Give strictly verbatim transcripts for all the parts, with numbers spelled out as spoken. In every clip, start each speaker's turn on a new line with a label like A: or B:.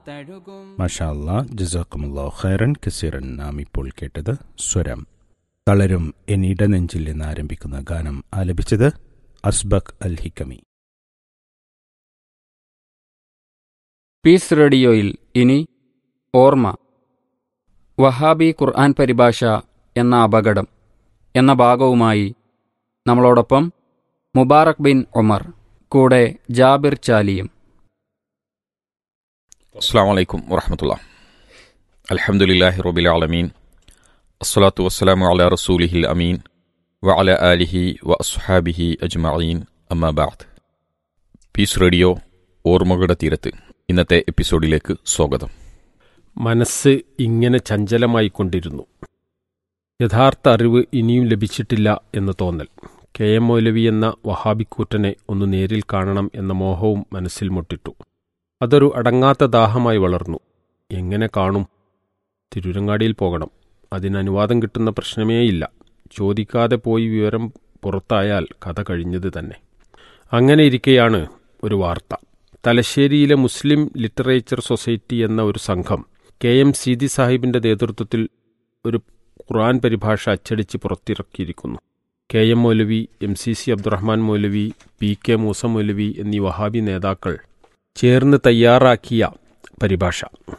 A: മാഷാ അല്ലാഹ്, ജസാക്കുമുല്ലാഹു ഖൈറൻ കസീറൻ. നാം ഇപ്പോൾ കേട്ടത് സ്വരം തളരും എന്നിട നെഞ്ചിൽ എന്ന് ആരംഭിക്കുന്ന ഗാനം ആലപിച്ചത് അസ്ബക് അൽ ഹിക്കമി.
B: പീസ് റേഡിയോയിൽ ഇനി ഓർമ്മ, വഹാബി ഖുർആൻ പരിഭാഷ എന്ന അപകടം എന്ന ഭാഗവുമായി നമ്മളോടൊപ്പം മുബാറക് ബിൻ ഉമർ, കൂടെ ജാബിർ ചാലിയും.
C: അസ്സലാമു അലൈക്കും വറഹ്മത്തുള്ളാഹി. അൽഹംദുലില്ലാഹി റബ്ബിൽ ആലമീൻ. അസ്സലാത്തു വസ്സലാമു അലാ റസൂലിഹിൽ അമീൻ വഅലാ ആലിഹി വഅസ്ഹാബിഹി അജ്മഈൻ. അമ്മാ ബഅദ്. പീസ് റേഡിയോ ഓർമ്മകളുടെ തീരത്ത് ഇന്നത്തെ എപ്പിസോഡിലേക്ക് സ്വാഗതം.
D: മനസ്സ് ഇങ്ങനെ ചഞ്ചലമായിക്കൊണ്ടിരുന്നു. യഥാർത്ഥ അറിവ് ഇനിയും ലഭിച്ചിട്ടില്ല എന്ന് തോന്നൽ. കെ എം മൗലവി എന്ന വഹാബിക്കൂറ്റനെ ഒന്ന് നേരിൽ കാണണം എന്ന മോഹവും മനസ്സിൽ മുട്ടിട്ടു. അതൊരു അടങ്ങാത്ത ദാഹമായി വളർന്നു. എങ്ങനെ കാണും? തിരൂരങ്ങാടിയിൽ പോകണം. അതിന് അനുവാദം കിട്ടുന്ന പ്രശ്നമേയില്ല. ചോദിക്കാതെ പോയി വിവരം പുറത്തായാൽ കഥ കഴിഞ്ഞത് തന്നെ. അങ്ങനെ ഇരിക്കെയാണ് ഒരു വാർത്ത. തലശ്ശേരിയിലെ മുസ്ലിം ലിറ്ററേച്ചർ സൊസൈറ്റി എന്ന ഒരു സംഘം കെ എം സീതി സാഹിബിന്റെ നേതൃത്വത്തിൽ ഒരു ഖുർആൻ പരിഭാഷ അച്ചടിച്ച് പുറത്തിറക്കിയിരിക്കുന്നു. കെ എം മൗലവി, എം സി സി അബ്ദുറഹ്മാൻ മൗലവി, പി കെ മൂസ മൗലവി എന്നീ വഹാബി നേതാക്കൾ ചേർന്ന് തയ്യാറാക്കിയ പരിഭാഷ.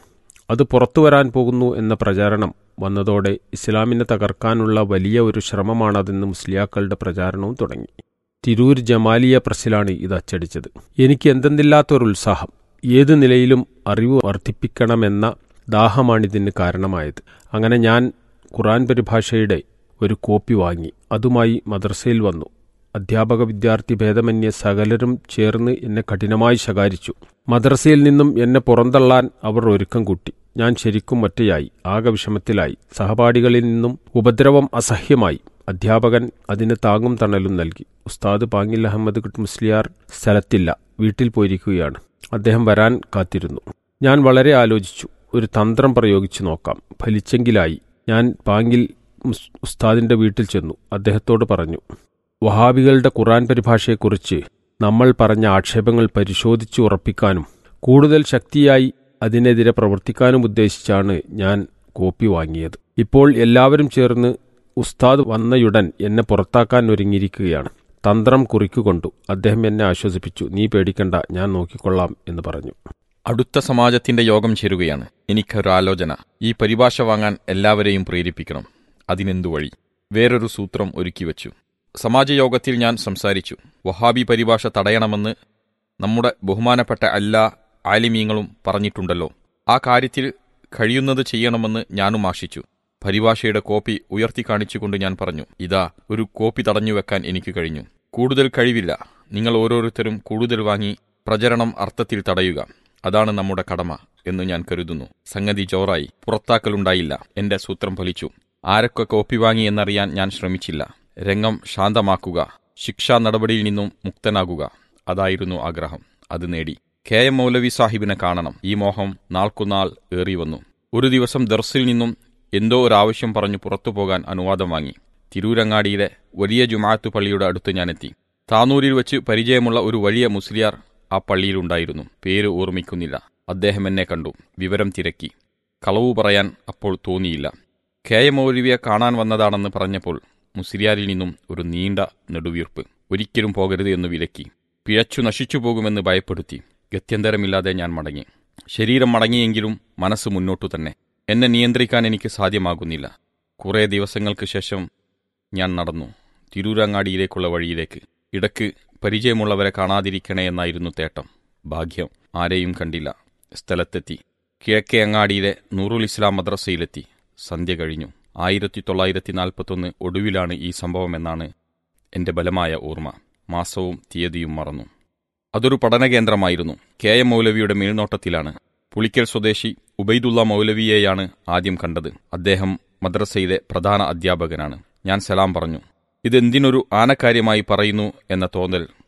D: അത് പുറത്തുവരാൻ പോകുന്നു എന്ന പ്രചാരണം വന്നതോടെ ഇസ്ലാമിനെ തകർക്കാനുള്ള വലിയ ഒരു ശ്രമമാണതെന്ന് മുസ്ലിയാക്കളുടെ പ്രചാരണവും തുടങ്ങി. തിരൂർ ജമാലിയ പ്രസ്സിലാണ് ഇത് അച്ചടിച്ചത്. എനിക്ക് എന്തെന്നില്ലാത്തൊരുത്സാഹം. ഏതു നിലയിലും അറിവ് വർദ്ധിപ്പിക്കണമെന്ന ദാഹമാണിതിന് കാരണമായത്. അങ്ങനെ ഞാൻ ഖുർആൻ പരിഭാഷയുടെ ഒരു കോപ്പി വാങ്ങി അതുമായി മദ്രസയിൽ വന്നു. അധ്യാപക വിദ്യാർത്ഥി ഭേദമന്യേ സകലരും ചേർന്ന് എന്നെ കഠിനമായി ശകാരിച്ചു. മദ്രസയിൽ നിന്നും എന്നെ പുറന്തള്ളാൻ അവർ ഒരുക്കം കൂട്ടി. ഞാൻ ശരിക്കും ഒറ്റയായി, ആകെ വിഷമത്തിലായി. സഹപാഠികളിൽ നിന്നും ഉപദ്രവം അസഹ്യമായി. അധ്യാപകൻ അതിന് താങ്ങും തണലും നൽകി. ഉസ്താദ് പാങ്ങിൽ അഹമ്മദ് മുസ്ലിയാർ സ്ഥലത്തില്ല, വീട്ടിൽ പോയിരിക്കുകയാണ്. അദ്ദേഹം വരാൻ കാത്തിരുന്നു. ഞാൻ വളരെ ആലോചിച്ചു. ഒരു തന്ത്രം പ്രയോഗിച്ചു നോക്കാം. ഫലിച്ചെങ്കിലായി. ഞാൻ പാങ്ങിൽ ഉസ്താദിന്റെ വീട്ടിൽ ചെന്നു. അദ്ദേഹത്തോട് പറഞ്ഞു, വഹാബികളുടെ ഖുർആൻ പരിഭാഷയെക്കുറിച്ച് നമ്മൾ പറഞ്ഞ ആക്ഷേപങ്ങൾ പരിശോധിച്ച് ഉറപ്പിക്കാനും കൂടുതൽ ശക്തിയായി അതിനെതിരെ പ്രവർത്തിക്കാനും ഉദ്ദേശിച്ചാണ് ഞാൻ കോപ്പി വാങ്ങിയത്. ഇപ്പോൾ എല്ലാവരും ചേർന്ന് ഉസ്താദ് വന്നയുടൻ എന്നെ പുറത്താക്കാൻ ഒരുങ്ങിയിരിക്കുകയാണ്. തന്ത്രം കുറിക്കുകൊണ്ടു അദ്ദേഹം എന്നെ ആശ്വസിപ്പിച്ചു. നീ പേടിക്കണ്ട, ഞാൻ നോക്കിക്കൊള്ളാം എന്ന് പറഞ്ഞു.
C: അടുത്ത സമാജത്തിന്റെ യോഗം ചേരുകയാണ്. എനിക്കൊരാലോചന. ഈ പരിഭാഷ വാങ്ങാൻ എല്ലാവരെയും പ്രേരിപ്പിക്കണം. അതിനെന്തു വഴി? വേറൊരു സൂത്രം ഒരുക്കിവെച്ചു. സമാജയോഗത്തിൽ ഞാൻ സംസാരിച്ചു. വഹാബി പരിഭാഷ തടയണമെന്ന് നമ്മുടെ ബഹുമാനപ്പെട്ട എല്ലാ ആലിമീങ്ങളും പറഞ്ഞിട്ടുണ്ടല്ലോ. ആ കാര്യത്തിൽ കഴിയുന്നത് ചെയ്യണമെന്ന് ഞാനും ആശിച്ചു. പരിഭാഷയുടെ കോപ്പി ഉയർത്തി കാണിച്ചുകൊണ്ട് ഞാൻ പറഞ്ഞു, ഇതാ ഒരു കോപ്പി തടഞ്ഞുവെക്കാൻ എനിക്ക് കഴിഞ്ഞു. കൂടുതൽ കഴിവില്ല. നിങ്ങൾ ഓരോരുത്തരും കൂടുതൽ വാങ്ങി പ്രചരണം അർത്ഥത്തിൽ തടയുക. അതാണ് നമ്മുടെ കടമ എന്ന് ഞാൻ കരുതുന്നു. സംഗതി ചോറായി. പുറത്താക്കലുണ്ടായില്ല. എന്റെ സൂത്രം ഫലിച്ചു. ആരൊക്കെ കോപ്പി വാങ്ങി എന്നറിയാൻ ഞാൻ ശ്രമിച്ചില്ല. രംഗം ശാന്തമാക്കുക, ശിക്ഷാ നടപടിയിൽ നിന്നും മുക്തനാകുക, അതായിരുന്നു ആഗ്രഹം. അത് നേടി. കെ എം മൗലവി സാഹിബിനെ കാണണം. ഈ മോഹം നാൾക്കുനാൾ ഏറി വന്നു. ഒരു ദിവസം ദർസിൽ നിന്നും എന്തോ ഒരാവശ്യം പറഞ്ഞു പുറത്തുപോകാൻ അനുവാദം വാങ്ങി. തിരൂരങ്ങാടിയിലെ വലിയ ജുമാഅത്ത് പള്ളിയുടെ അടുത്ത് ഞാനെത്തി. താനൂരിൽ വെച്ച് പരിചയമുള്ള ഒരു വലിയ മുസ്ലിയാർ ആ പള്ളിയിലുണ്ടായിരുന്നു. പേര് ഓർമ്മിക്കുന്നില്ല. അദ്ദേഹം എന്നെ കണ്ടു. വിവരം തിരക്കി. കളവു പറയാൻ അപ്പോൾ തോന്നിയില്ല. കെ എം മൗലവിയെ കാണാൻ വന്നതാണെന്ന് പറഞ്ഞപ്പോൾ മുസ്ലിയാരിൽ നിന്നും ഒരു നീണ്ട നെടുവീർപ്പ്. ഒരിക്കലും പോകരുത് എന്ന് വിലക്കി. പിഴച്ചു നശിച്ചു പോകുമെന്ന് ഭയപ്പെടുത്തി. ഗത്യന്തരമില്ലാതെ ഞാൻ മടങ്ങി. ശരീരം മടങ്ങിയെങ്കിലും മനസ്സ് മുന്നോട്ടു തന്നെ. എന്നെ നിയന്ത്രിക്കാൻ എനിക്ക് സാധ്യമാകുന്നില്ല. കുറേ ദിവസങ്ങൾക്ക് ശേഷം ഞാൻ നടന്നു തിരൂരങ്ങാടിയിലേക്കുള്ള വഴിയിലേക്ക്. ഇടയ്ക്ക് പരിചയമുള്ളവരെ കാണാതിരിക്കണേ എന്നായിരുന്നു തേട്ടം. ഭാഗ്യം, ആരെയും കണ്ടില്ല. സ്ഥലത്തെത്തി. കിഴക്കേ അങ്ങാടിയിലെ നൂറുൽ ഇസ്ലാം മദ്രസയിലെത്തി. സന്ധ്യ കഴിഞ്ഞു. ആയിരത്തി തൊള്ളായിരത്തി നാൽപ്പത്തൊന്ന് ഒടുവിലാണ് ഈ സംഭവമെന്നാണ് എൻ്റെ ബലമായ ഓർമ്മ. മാസവും തീയതിയും മറന്നു. അതൊരു പഠനകേന്ദ്രമായിരുന്നു. കെ എം മൗലവിയുടെ മേൽനോട്ടത്തിലാണ്. പുളിക്കൽ സ്വദേശി ഉബൈദുള്ള മൗലവിയെയാണ് ആദ്യം കണ്ടത്. അദ്ദേഹം മദ്രസയിലെ പ്രധാന അധ്യാപകനാണ്. ഞാൻ സലാം പറഞ്ഞു. ഇതെന്തിനൊരു ആനക്കാര്യമായി പറയുന്നു എന്ന തോന്നൽ